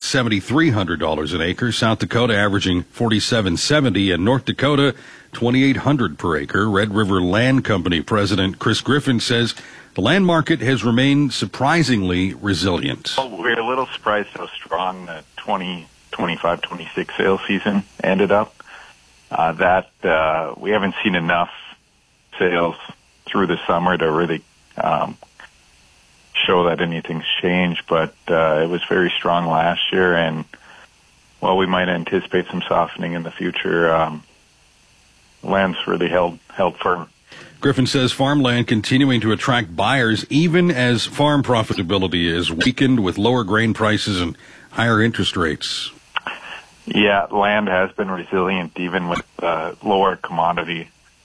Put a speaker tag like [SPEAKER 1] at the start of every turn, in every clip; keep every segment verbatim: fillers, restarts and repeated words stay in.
[SPEAKER 1] seven thousand three hundred dollars an acre, South Dakota averaging four thousand seven hundred seventy dollars, and North Dakota two thousand eight hundred dollars per acre. Red River Land Company President Chris Griffin says the land market has remained surprisingly resilient.
[SPEAKER 2] Well, we're a little surprised how strong the twenty twenty-five twenty-six sales season ended up. Uh, that uh, we haven't seen enough sales through the summer to really um, show that anything's changed, but uh, it was very strong last year, and while we might anticipate some softening in the future, um, land's really held held firm.
[SPEAKER 1] Griffin says farmland continuing to attract buyers even as farm profitability is weakened with lower grain prices and higher interest rates.
[SPEAKER 2] Yeah, land has been resilient even with uh, lower commodity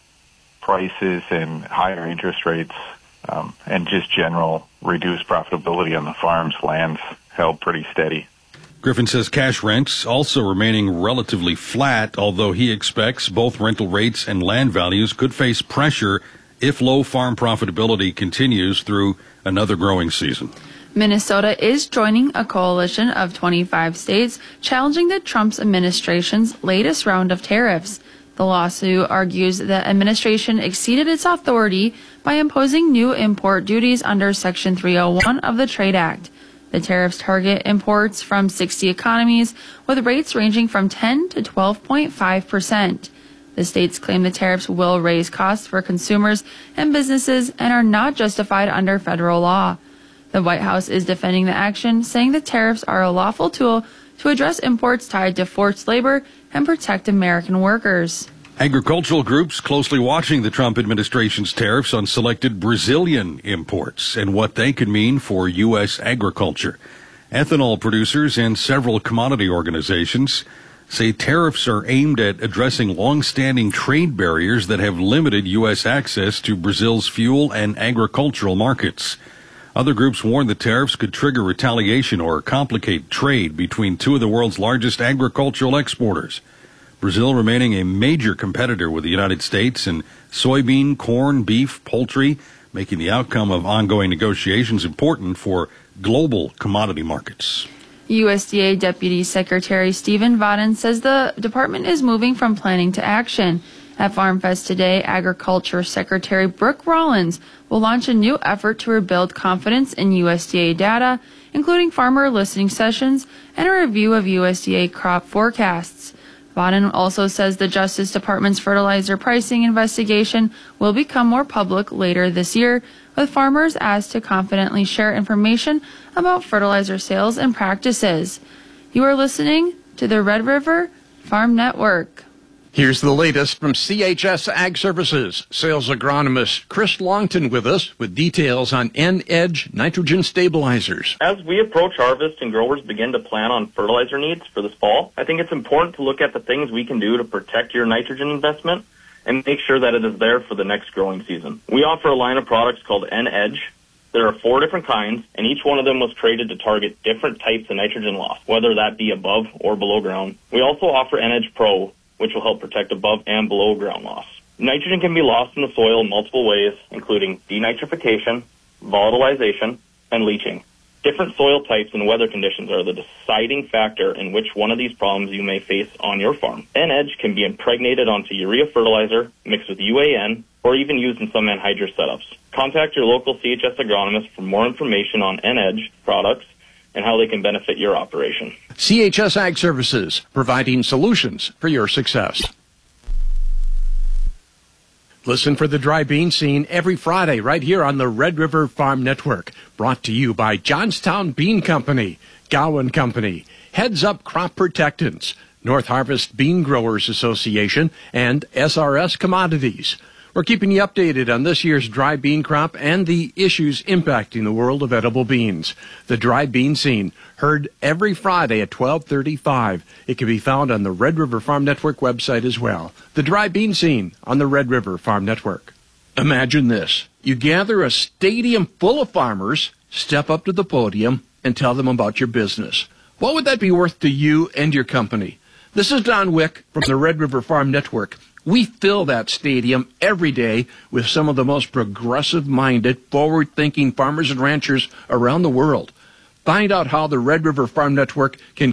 [SPEAKER 2] prices and higher interest rates, um, and just general reduced profitability on the farms. Land's held pretty steady.
[SPEAKER 1] Griffin says cash rents also remaining relatively flat, although he expects both rental rates and land values could face pressure if low farm profitability continues through another growing season.
[SPEAKER 3] Minnesota is joining a coalition of twenty-five states challenging the Trump administration's latest round of tariffs. The lawsuit argues the administration exceeded its authority by imposing new import duties under Section three oh one of the Trade Act. The tariffs target imports from sixty economies, with rates ranging from ten to twelve point five percent. The states claim the tariffs will raise costs for consumers and businesses and are not justified under federal law. The White House is defending the action, saying the tariffs are a lawful tool to address imports tied to forced labor and protect American workers.
[SPEAKER 1] Agricultural groups closely watching the Trump administration's tariffs on selected Brazilian imports and what they could mean for U S agriculture. Ethanol producers and several commodity organizations say tariffs are aimed at addressing long-standing trade barriers that have limited U S access to Brazil's fuel and agricultural markets. Other groups warn the tariffs could trigger retaliation or complicate trade between two of the world's largest agricultural exporters. Brazil remaining a major competitor with the United States in soybean, corn, beef, poultry, making the outcome of ongoing negotiations important for global commodity markets.
[SPEAKER 3] U S D A Deputy Secretary Stephen Vodden says the department is moving from planning to action. At FarmFest today, Agriculture Secretary Brooke Rollins will launch a new effort to rebuild confidence in U S D A data, including farmer listening sessions and a review of U S D A crop forecasts. Vodden also says the Justice Department's fertilizer pricing investigation will become more public later this year, with farmers asked to confidently share information about fertilizer sales and practices. You are listening to the Red River Farm Network.
[SPEAKER 4] Here's the latest from C H S Ag Services. Sales agronomist Chris Longton with us with details on N-Edge nitrogen stabilizers.
[SPEAKER 5] As we approach harvest and growers begin to plan on fertilizer needs for this fall, I think it's important to look at the things we can do to protect your nitrogen investment and make sure that it is there for the next growing season. We offer a line of products called N-Edge. There are four different kinds, and each one of them was created to target different types of nitrogen loss, whether that be above or below ground. We also offer N-Edge Pro, which will help protect above and below ground loss. Nitrogen can be lost in the soil in multiple ways, including denitrification, volatilization, and leaching. Different soil types and weather conditions are the deciding factor in which one of these problems you may face on your farm. N-Edge can be impregnated onto urea fertilizer, mixed with U A N, or even used in some anhydrous setups. Contact your local C H S agronomist for more information on N-Edge products and how they can benefit your operation.
[SPEAKER 4] C H S Ag Services, providing solutions for your success. Listen for the Dry Bean Scene every Friday right here on the Red River Farm Network. Brought to you by Johnstown Bean Company, Gowan Company, Heads Up Crop Protectants, North Harvest Bean Growers Association, and S R S Commodities. We're keeping you updated on this year's dry bean crop and the issues impacting the world of edible beans. The Dry Bean Scene, heard every Friday at twelve thirty-five. It can be found on the Red River Farm Network website as well. The Dry Bean Scene on the Red River Farm Network. Imagine this. You gather a stadium full of farmers, step up to the podium, and tell them about your business. What would that be worth to you and your company? This is Don Wick from the Red River Farm Network. We fill that stadium every day with some of the most progressive-minded, forward-thinking farmers and ranchers around the world. Find out how the Red River Farm Network can